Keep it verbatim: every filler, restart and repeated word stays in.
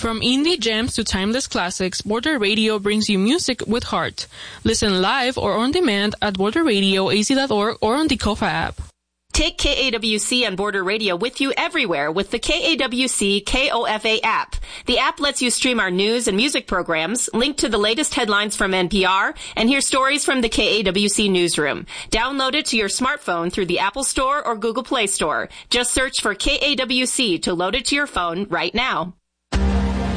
From indie gems to timeless classics, Border Radio brings you music with heart. Listen live or on demand at border radio a z dot org or on the Kofa app. Take K A W C and Border Radio with you everywhere with the K A W C K O F A app. The app lets you stream our news and music programs, link to the latest headlines from N P R, and hear stories from the K A W C newsroom. Download it to your smartphone through the Apple Store or Google Play Store. Just search for K A W C to load it to your phone right now.